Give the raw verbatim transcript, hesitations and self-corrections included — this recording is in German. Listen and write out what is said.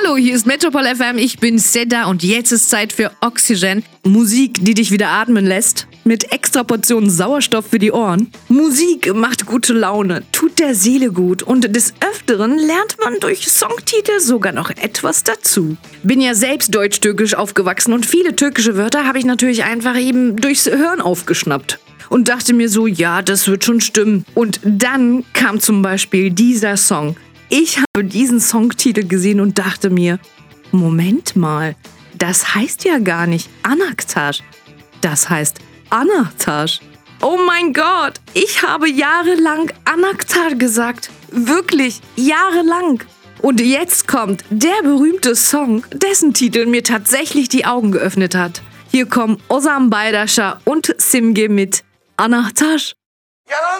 Hallo, hier ist Metropol F M, ich bin Seda und jetzt ist Zeit für Oxygen. Musik, die dich wieder atmen lässt. Mit extra Portionen Sauerstoff für die Ohren. Musik macht gute Laune, tut der Seele gut und des Öfteren lernt man durch Songtitel sogar noch etwas dazu. Bin ja selbst deutsch-türkisch aufgewachsen und viele türkische Wörter habe ich natürlich einfach eben durchs Hören aufgeschnappt. Und dachte mir so, ja, das wird schon stimmen. Und dann kam zum Beispiel dieser Song. Ich habe diesen Songtitel gesehen und dachte mir, Moment mal, das heißt ja gar nicht Anaktaş, das heißt Anahtar. Oh mein Gott, ich habe jahrelang Anahtar gesagt. Wirklich, jahrelang. Und jetzt kommt der berühmte Song, dessen Titel mir tatsächlich die Augen geöffnet hat. Hier kommen Ozan Baydaşar und Simge mit Anahtar.